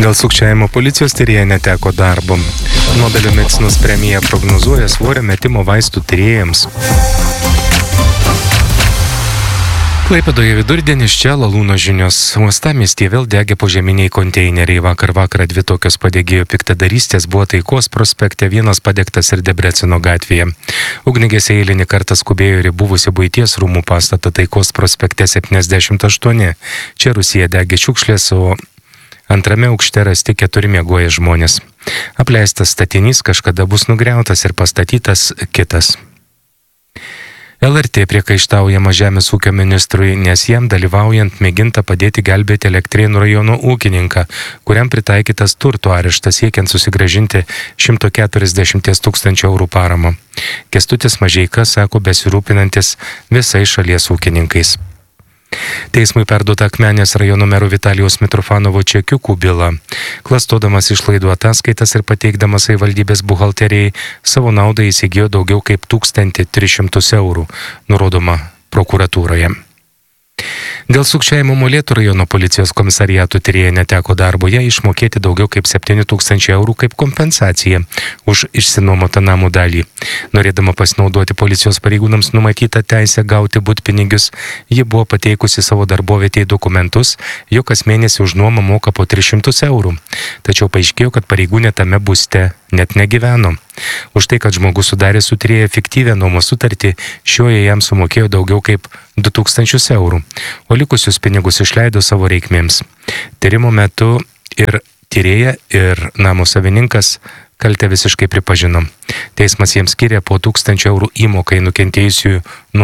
Dėl sukčiavimo policijos tyrėja neteko darbo. Nobelio medicinos premija prognozuoja svorio metimo vaistų tyrėjams. Klaipėdoje vidurdienis čia Lalūno žinios. Uostamiestyje vėl degė požeminiai konteineriai. Vakar dvi tokios padegėjo piktadarystės buvo Taikos prospekte, vienas padegtas ir Debrecino gatvėje. Ugniagesiai eilinį kartą skubėjo ir į buvusią buities rūmų pastatą Taikos prospekte 78. Čia Rusija degė šiukšlės, o antrame aukšte rasti 4 miegoję žmonės. Apleistas statinys kažkada bus nugriautas ir pastatytas kitas. LRT priekaištaujama žemės ūkio ministrui, nes jam dalyvaujant mėginta padėti gelbėti Elektrėnų rajono ūkininką, kuriam pritaikytas turto areštas siekiant susigrąžinti 140 000 eurų paramą. Kęstutis Mažeika sako besirūpinantis visais šalies ūkininkais. Teismui perduota Akmenės rajono mero Vitalijaus Mitrofanovo čekiukų byla. Klastodamas išlaidų ataskaitas ir pateikdamas savivaldybės buhalterijai, savo naudai įsigijo daugiau kaip 1300 eurų, nurodoma prokuratūroje. Dėl sukčiavimo Molėtų rajono policijos komisariato tyrėja neteko darbo, jai išmokėti daugiau kaip 7 000 eurų kaip kompensacija už išsinuomotą namų dalį. Norėdama pasinaudoti policijos pareigūnams numatytą teisę gauti butpinigius, ji buvo pateikusi savo darbovietėje dokumentus, jog kas mėnesį už nuomą moka po 300 eurų. Tačiau paaiškėjo, kad pareigūnė tame būste net negyveno. Už tai, kad žmogus sudarė su tyrėja fiktyvią nuomos sutartį, šioje jam sumokėjo daugiau kaip 2000 eurų, o likusius pinigus išleido savo reikmėms. Tyrimo metu ir tyrėja, ir namo savininkas kaltę visiškai pripažino. Teismas jiems skyrė po 1000 eurų įmokai nukentėjusiųjų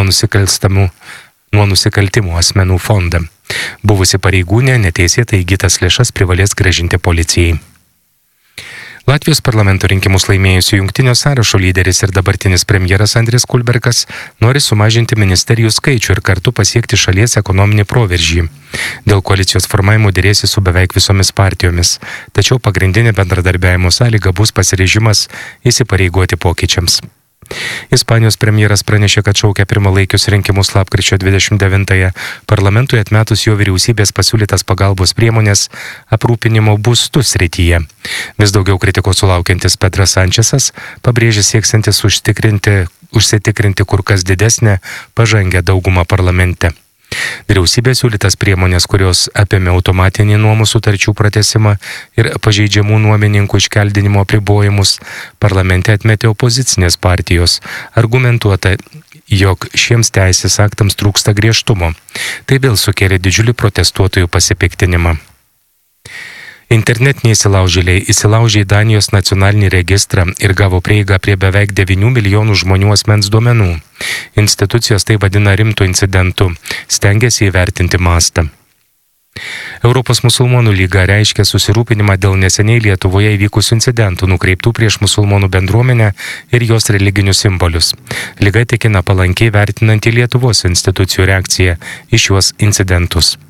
nuo nusikaltimų asmenų fondą. Buvusi pareigūnė neteisėtai įgytas lėšas privalės grąžinti policijai. Latvijos parlamento rinkimus laimėjusių jungtinio sąrašo lyderis ir dabartinis premjeras Andris Kulbergas nori sumažinti ministerijų skaičių ir kartu pasiekti šalies ekonominį proveržį. Dėl koalicijos formavimo dėrėsi su beveik visomis partijomis, tačiau pagrindinė bendradarbiavimo sąlyga bus pasiryžimas įsipareigoti pokyčiams. Ispanijos premjeras pranešė, kad šaukia pirmalaikius rinkimus lapkričio 29-ąją, parlamentui atmetus jo vyriausybės pasiūlytas pagalbos priemonės aprūpinimo būstų srityje. Vis daugiau kritikos sulaukiantis Pedras Sančesas pabrėžė sieksiantis užsitikrinti kur kas didesnę pažangę daugumą parlamente. Vyriausybė siūlytas priemonės, kurios apėmė automatinį nuomų sutarčių pratęsimą ir pažeidžiamų nuomininkų iškeldinimo apribojimus, parlamente atmetė opozicinės partijos, argumentuota, jog šiems teisės aktams trūksta griežtumo. Tai vėl sukėlė didžiulį protestuotojų pasipiktinimą. Internetiniai įsilaužėliai įsilaužė į Danijos nacionalinį registrą ir gavo prieigą prie beveik 9 milijonų žmonių asmens duomenų. Institucijos tai vadina rimtu incidentu, stengiasi įvertinti mastą. Europos musulmonų lyga reiškia susirūpinimą dėl neseniai Lietuvoje įvykusių incidentų nukreiptų prieš musulmonų bendruomenę ir jos religinius simbolius. Lyga tikina palankiai vertinanti Lietuvos institucijų reakciją į šiuos incidentus.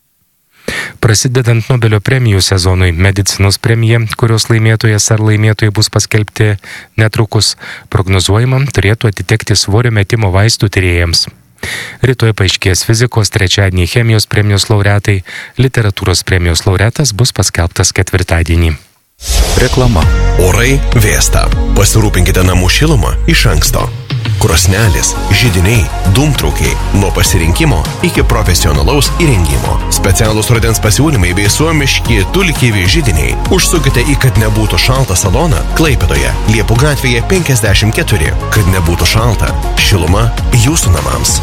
Prasidedant Nobelio premijų sezonui, medicinos premija, kurios laimėtojas ar laimėtojai bus paskelbti netrukus, prognozuojama turėtų atitekti svorio metimo vaistų tyrėjams. Rytoj paaiškės fizikos, trečiadienį chemijos premijos laureatai, literatūros premijos laureatas bus paskelbtas ketvirtadienį. Reklama. Orai vėsta. Pasirūpinkite namų šilumą iš anksto. Krosnelės, židiniai, dūmtraukiai, nuo pasirinkimo iki profesionalaus įrengimo. Specialūs rudens pasiūlymai bei suomiški tulkivi židiniai. Užsukite į Kad nebūtų šalta saloną Klaipėdoje, Liepų gatvėje 54. Kad nebūtų šalta, šiluma jūsų namams.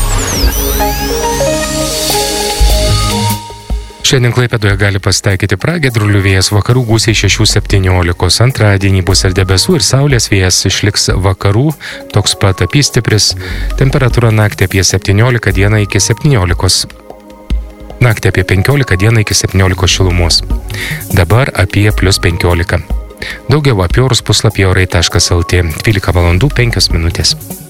Šiandien Klaipėdoje gali pasitaikyti pragiedrulių, vėjas vakarų gūsiai 6–17. Antradienį bus ir debesų, ir saulės, vėjas išliks vakarų, toks pat apystipris. Temperatūra naktį apie 17, dieną iki 17. Naktį apie 15, dieną iki 17 šilumos. Dabar apie +15. Daugiau apie orus puslapyje orai.lt. 12 valandų 5 minutės.